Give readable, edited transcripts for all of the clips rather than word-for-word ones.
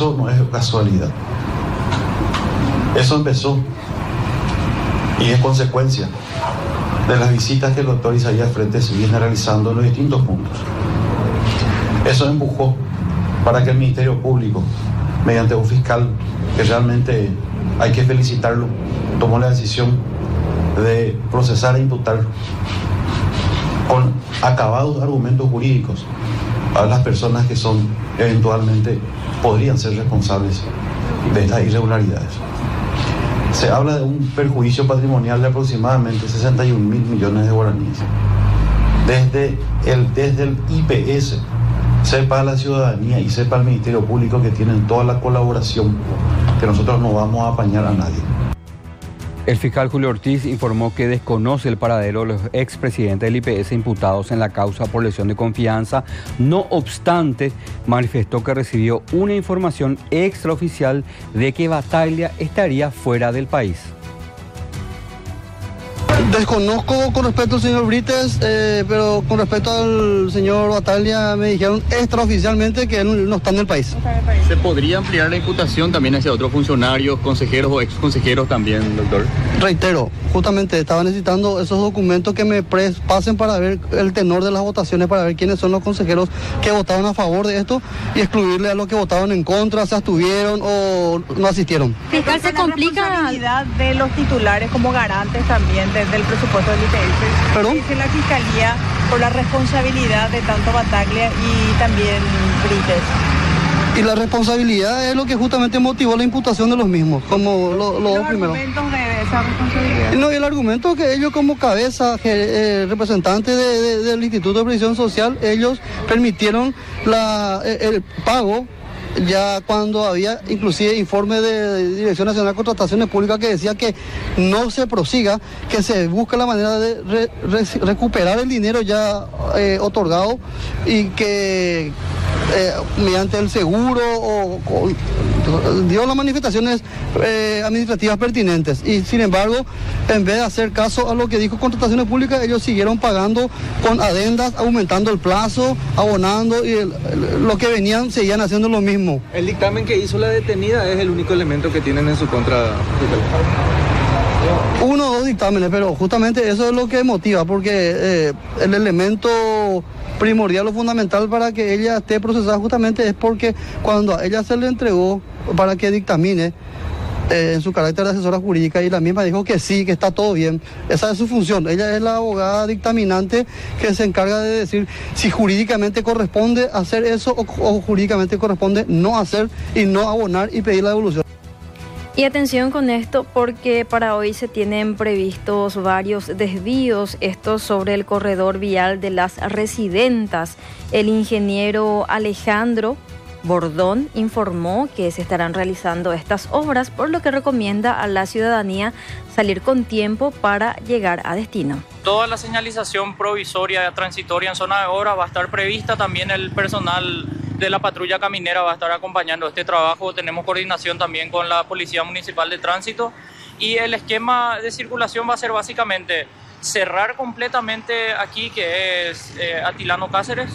eso no es casualidad. Eso empezó y es consecuencia de las visitas que el doctor Isaías Frentes viene realizando en los distintos puntos. Eso empujó para que el Ministerio Público, mediante un fiscal que realmente hay que felicitarlo, tomó la decisión de procesar e imputar con acabados argumentos jurídicos a las personas que son eventualmente podrían ser responsables de estas irregularidades. Se habla de un perjuicio patrimonial de aproximadamente 61.000 millones de guaraníes. Desde el IPS, sepa la ciudadanía y sepa el Ministerio Público que tienen toda la colaboración, que nosotros no vamos a apañar a nadie. El fiscal Julio Ortiz informó que desconoce el paradero de los expresidentes del IPS imputados en la causa por lesión de confianza. No obstante, manifestó que recibió una información extraoficial de que Battaglia estaría fuera del país. Desconozco con respecto al señor Brites, pero con respecto al señor Battaglia me dijeron extraoficialmente que él no está en el país. ¿Se podría ampliar la imputación también hacia otros funcionarios, consejeros o exconsejeros también, doctor? Reitero, justamente estaba necesitando esos documentos que me pasen para ver el tenor de las votaciones, para ver quiénes son los consejeros que votaron a favor de esto y excluirle a los que votaron en contra, se abstuvieron o no asistieron. Fiscal, se complica la responsabilidad de los titulares como garantes también desde el presupuesto del IPS. ¿Perdón? Dice la Fiscalía por la responsabilidad de tanto Battaglia y también Brites. Y la responsabilidad es lo que justamente motivó la imputación de los mismos, como los dos primeros. ¿Los argumentos de esa responsabilidad? No, y el argumento que ellos como cabeza, representantes del Instituto de Previsión Social, ellos permitieron el pago ya cuando había inclusive informe de Dirección Nacional de Contrataciones Públicas que decía que no se prosiga, que se busque la manera de recuperar el dinero ya otorgado y que mediante el seguro dio las manifestaciones administrativas pertinentes y sin embargo en vez de hacer caso a lo que dijo Contrataciones Públicas, ellos siguieron pagando con adendas, aumentando el plazo, abonando y lo que venían seguían haciendo lo mismo. El dictamen que hizo la detenida es el único elemento que tienen en su contra. Uno o dos dictámenes, pero justamente eso es lo que motiva, porque el elemento primordial o fundamental para que ella esté procesada justamente es porque cuando a ella se le entregó para que dictamine en su carácter de asesora jurídica y la misma dijo que sí, que está todo bien, esa es su función, ella es la abogada dictaminante que se encarga de decir si jurídicamente corresponde hacer eso o jurídicamente corresponde no hacer y no abonar y pedir la devolución. Y atención con esto porque para hoy se tienen previstos varios desvíos, esto sobre el corredor vial de las Residentas. El ingeniero Alejandro Bordón informó que se estarán realizando estas obras, por lo que recomienda a la ciudadanía salir con tiempo para llegar a destino. Toda la señalización provisoria transitoria en zona de obra va a estar prevista, también el personal de la patrulla caminera va a estar acompañando este trabajo, tenemos coordinación también con la Policía Municipal de Tránsito y el esquema de circulación va a ser básicamente cerrar completamente aquí que es Atilano Cáceres.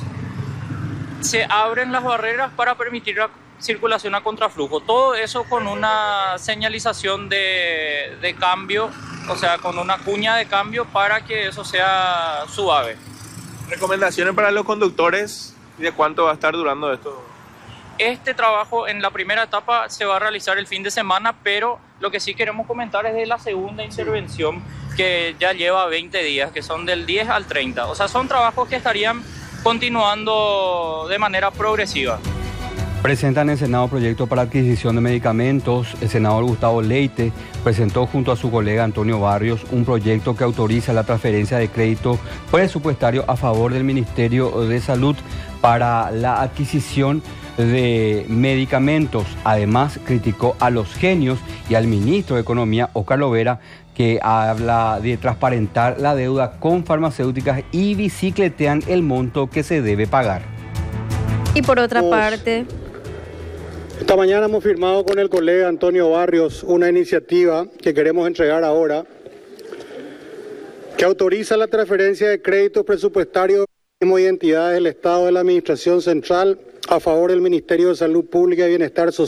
Se abren las barreras para permitir la circulación a contraflujo. Todo eso con una señalización de cambio, o sea, con una cuña de cambio para que eso sea suave. ¿Recomendaciones para los conductores y de cuánto va a estar durando esto? Este trabajo en la primera etapa se va a realizar el fin de semana, pero lo que sí queremos comentar es de la segunda intervención que ya lleva 20 días, que son del 10 al 30. O sea, son trabajos que estarían continuando de manera progresiva. Presentan en el Senado proyecto para adquisición de medicamentos. El senador Gustavo Leite presentó junto a su colega Antonio Barrios un proyecto que autoriza la transferencia de crédito presupuestario a favor del Ministerio de Salud para la adquisición de medicamentos. Además, criticó a los genios y al ministro de Economía, Óscar Lovera, que habla de transparentar la deuda con farmacéuticas y bicicletean el monto que se debe pagar. Y por otra parte... Esta mañana hemos firmado con el colega Antonio Barrios una iniciativa que queremos entregar ahora, que autoriza la transferencia de créditos presupuestarios y entidades del Estado de la Administración Central a favor del Ministerio de Salud Pública y Bienestar Social.